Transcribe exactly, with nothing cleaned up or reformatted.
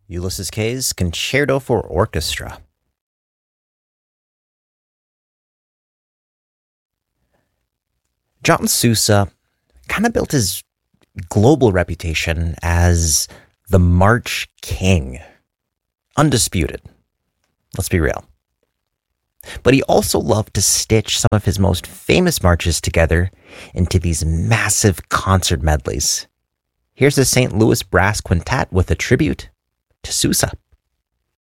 Ulysses K's Concerto for Orchestra. John Sousa kind of built his global reputation as the March King. Undisputed. Let's be real. But he also loved to stitch some of his most famous marches together into these massive concert medleys. Here's the Saint Louis Brass Quintet with a tribute to Sousa.